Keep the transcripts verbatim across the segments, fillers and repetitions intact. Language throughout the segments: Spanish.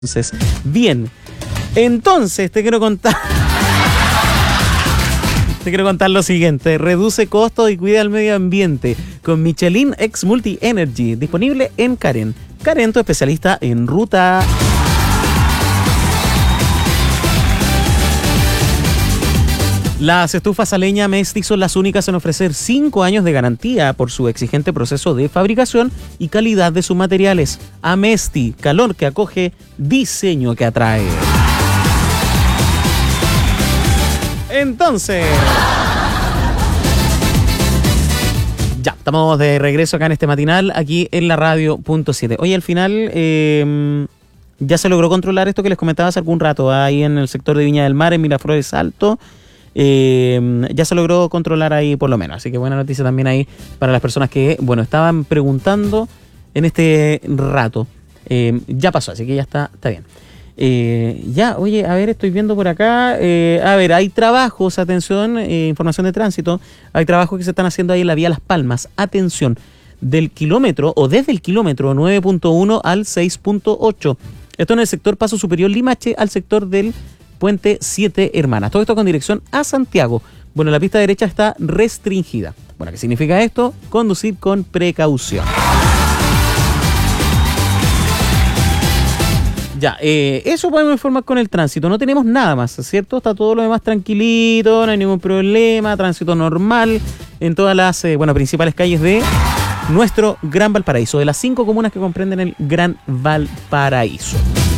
Entonces, bien, entonces te quiero contar, te quiero contar lo siguiente: reduce costos y cuida el medio ambiente con Michelin X Multi Energy, disponible en Karen. Karen, tu especialista en ruta. Las estufas a leña Mesti son las únicas en ofrecer cinco años de garantía por su exigente proceso de fabricación y calidad de sus materiales. Amesti, calor que acoge, diseño que atrae. Entonces, ya, estamos de regreso acá en este matinal, aquí en la radio punto siete. Oye, al final eh, ya se logró controlar esto que les comentaba hace algún rato, ahí en el sector de Viña del Mar, en Miraflores Alto. Eh, ya se logró controlar ahí por lo menos, así que buena noticia también ahí para las personas que, bueno, estaban preguntando en este rato. Eh, ya pasó, así que ya está, está bien. Eh, ya, oye, a ver, estoy viendo por acá, eh, a ver, hay trabajos, atención, eh, información de tránsito, hay trabajos que se están haciendo ahí en la vía Las Palmas, atención, del kilómetro o desde el kilómetro nueve punto uno al seis punto ocho, esto en el sector Paso Superior Limache al sector del Puente Siete Hermanas. Todo esto con dirección a Santiago. Bueno, la pista derecha está restringida. Bueno, ¿qué significa esto? Conducir con precaución. Ya, eh, eso podemos informar con el tránsito. No tenemos nada más, ¿cierto? Está todo lo demás tranquilito, no hay ningún problema, tránsito normal en todas las eh, bueno, principales calles de nuestro Gran Valparaíso, de las cinco comunas que comprenden el Gran Valparaíso.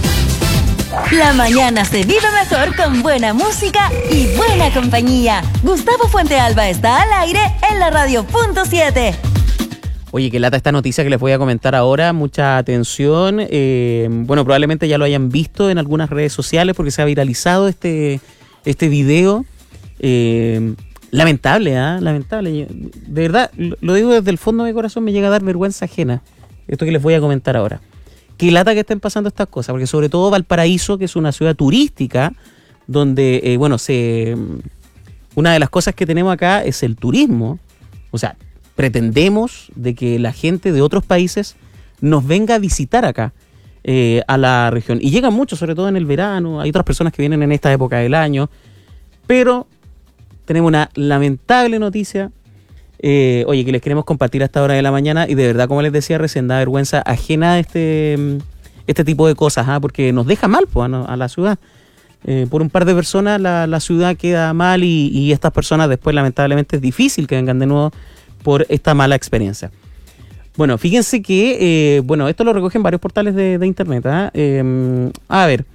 La mañana se vive mejor con buena música y buena compañía. Gustavo Fuentealba está al aire en la radio punto siete. Oye, qué lata esta noticia que les voy a comentar ahora. Mucha atención. Eh, bueno, probablemente ya lo hayan visto en algunas redes sociales porque se ha viralizado este, este video. Eh, lamentable, ¿ah? ¿eh? Lamentable. De verdad, lo digo desde el fondo de mi corazón, me llega a dar vergüenza ajena. Esto que les voy a comentar ahora. Qué lata que estén pasando estas cosas, porque sobre todo Valparaíso, que es una ciudad turística, donde, eh, bueno, se una de las cosas que tenemos acá es el turismo. O sea, pretendemos de que la gente de otros países nos venga a visitar acá, eh, a la región. Y llegan muchos, sobre todo en el verano. Hay otras personas que vienen en esta época del año. Pero tenemos una lamentable noticia. Eh, oye, que les queremos compartir a esta hora de la mañana y de verdad, como les decía recién, da vergüenza ajena este, este tipo de cosas, ¿eh? Porque nos deja mal pues, a, a la ciudad. Eh, por un par de personas la, la ciudad queda mal y, y estas personas después lamentablemente es difícil que vengan de nuevo por esta mala experiencia. Bueno, fíjense que, eh, bueno, esto lo recogen varios portales de, de internet. ¿eh? Eh, a ver,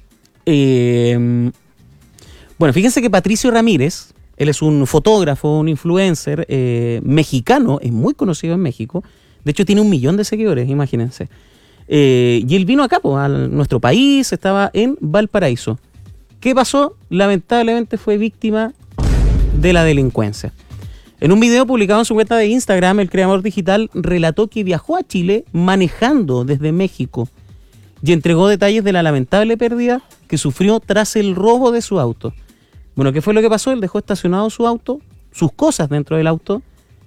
eh, bueno, fíjense que Patricio Ramírez, él es un fotógrafo, un influencer eh, mexicano, es muy conocido en México. De hecho, tiene un millón de seguidores, imagínense. Eh, y él vino acá, pues, a nuestro país, estaba en Valparaíso. ¿Qué pasó? Lamentablemente fue víctima de la delincuencia. En un video publicado en su cuenta de Instagram, el creador digital relató que viajó a Chile manejando desde México y entregó detalles de la lamentable pérdida que sufrió tras el robo de su auto. Bueno, ¿qué fue lo que pasó? Él dejó estacionado su auto, sus cosas dentro del auto.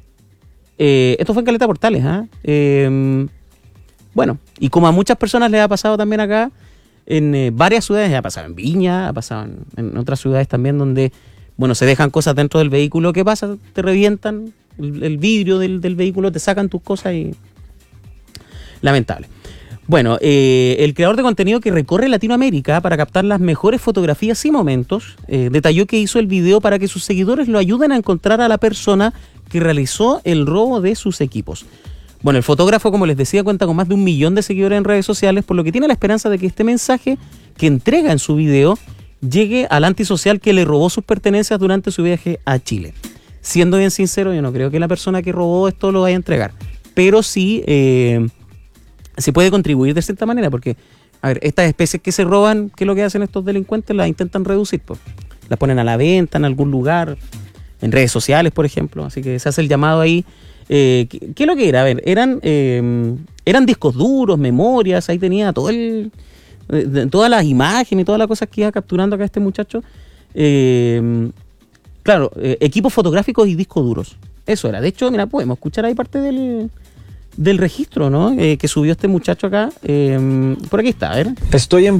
Eh, esto fue en Caleta Portales, ¿eh? Eh, bueno, y como a muchas personas les ha pasado también acá, en eh, varias ciudades, ha pasado en Viña, ha pasado en, en otras ciudades también donde, bueno, se dejan cosas dentro del vehículo. ¿Qué pasa? Te revientan el, el vidrio del, del vehículo, te sacan tus cosas y... Lamentable. Bueno, eh, el creador de contenido que recorre Latinoamérica para captar las mejores fotografías y momentos, eh, detalló que hizo el video para que sus seguidores lo ayuden a encontrar a la persona que realizó el robo de sus equipos. Bueno, el fotógrafo, como les decía, cuenta con más de un millón de seguidores en redes sociales, por lo que tiene la esperanza de que este mensaje que entrega en su video llegue al antisocial que le robó sus pertenencias durante su viaje a Chile. Siendo bien sincero, yo no creo que la persona que robó esto lo vaya a entregar, pero sí... Eh, se puede contribuir de cierta manera, porque, a ver, estas especies que se roban, ¿qué es lo que hacen estos delincuentes? Las intentan reducir, pues. Las ponen a la venta en algún lugar, en redes sociales, por ejemplo. Así que se hace el llamado ahí. Eh, ¿qué, ¿Qué es lo que era? A ver, eran, eh, eran discos duros, memorias, ahí tenía todo el, eh, todas las imágenes y todas las cosas que iba capturando acá este muchacho. Eh, claro, eh, equipos fotográficos y discos duros. Eso era. De hecho, mira, podemos escuchar ahí parte del... del registro, ¿no? Eh, que subió este muchacho acá. Eh, por aquí está, a ver. Estoy en